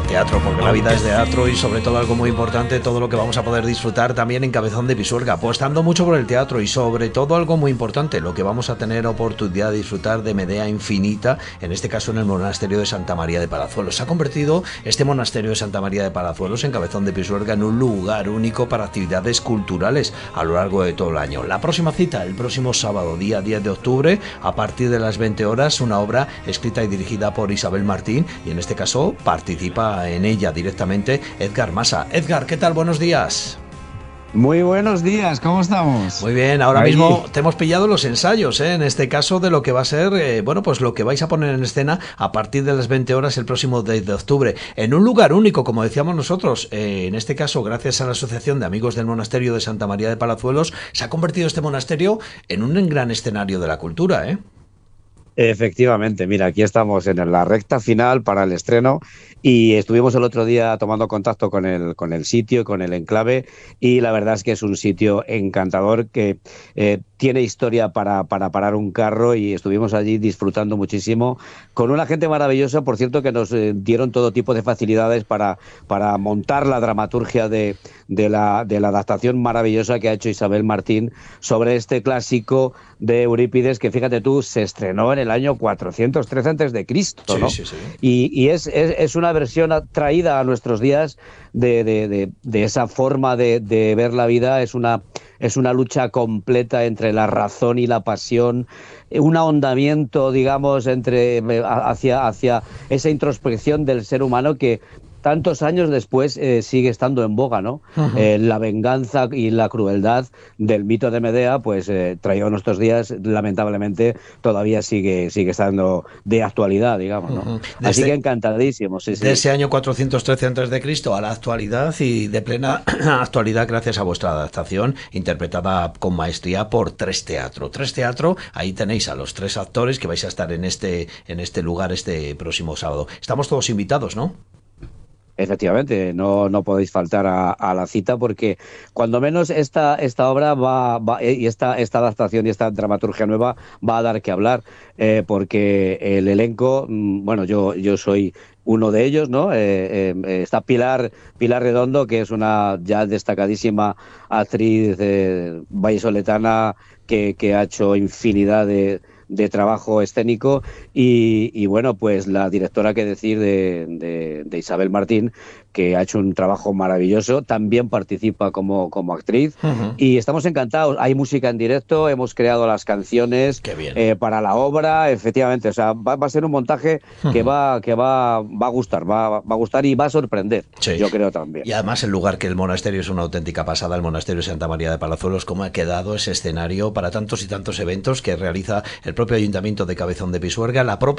teatro, porque la vida es teatro y sobre todo algo muy importante, todo lo que vamos a poder disfrutar también en Cabezón de Pisuerga, apostando mucho por el teatro y sobre todo algo muy importante, lo que vamos a tener oportunidad de disfrutar de Medea Infinita, en este caso en el monasterio de Santa María de Palazuelos. Se ha convertido este monasterio de Santa María de Palazuelos en Cabezón de Pisuerga en un lugar único para actividades culturales a lo largo de todo el año. La próxima cita, el próximo sábado, día 10 de octubre, a partir de las 20 horas, una obra escrita y dirigida por Isabel Martín y en este caso participa en ella directamente Edgar Masa. Edgar, ¿qué tal? Buenos días. Muy buenos días, ¿cómo estamos? Muy bien, ahora mismo te hemos pillado los ensayos, en este caso de lo que va a ser, pues lo que vais a poner en escena a partir de las 20 horas el próximo 10 de octubre, en un lugar único, como decíamos nosotros, en este caso gracias a la Asociación de Amigos del Monasterio de Santa María de Palazuelos, se ha convertido este monasterio en un gran escenario de la cultura, ¿eh? Efectivamente, mira, aquí estamos en la recta final para el estreno y estuvimos el otro día tomando contacto con el sitio, con el enclave, y la verdad es que es un sitio encantador que tiene historia para parar un carro, y estuvimos allí disfrutando muchísimo con una gente maravillosa, por cierto, que nos dieron todo tipo de facilidades para montar la dramaturgia de la adaptación maravillosa que ha hecho Isabel Martín sobre este clásico de Eurípides, que fíjate tú, se estrenó en el año 413 a.C., ¿no? Sí. Y es una versión traída a nuestros días de esa forma de ver la vida. Es una lucha completa entre la razón y la pasión, un ahondamiento, digamos, hacia esa introspección del ser humano que tantos años después sigue estando en boga, ¿no? Uh-huh. La venganza y la crueldad del mito de Medea, pues traído a nuestros días, lamentablemente todavía sigue estando de actualidad, digamos, ¿no? Uh-huh. Así que encantadísimos. Sí. De ese año 413 a.C. a la actualidad, y de plena actualidad gracias a vuestra adaptación, interpretada con maestría por Tres Teatro. Tres Teatro, ahí tenéis a los tres actores que vais a estar en este lugar este próximo sábado. Estamos todos invitados, ¿no? Efectivamente, no podéis faltar a la cita, porque cuando menos esta obra y esta adaptación y esta dramaturgia nueva va a dar que hablar, porque el elenco, bueno, yo soy uno de ellos, ¿no? Está Pilar Redondo, que es una ya destacadísima actriz vallisoletana que ha hecho infinidad de trabajo escénico, y bueno, pues la directora, que decir, de Isabel Martín, que ha hecho un trabajo maravilloso, también participa como actriz. Uh-huh. Y estamos encantados. Hay música en directo, hemos creado las canciones para la obra, efectivamente. O sea, va a ser un montaje que va a gustar, va a gustar y va a sorprender, sí. Yo creo también. Y además el lugar, que el monasterio es una auténtica pasada, el monasterio de Santa María de Palazuelos, cómo ha quedado ese escenario para tantos y tantos eventos que realiza el propio Ayuntamiento de Cabezón de Pisuerga, la propia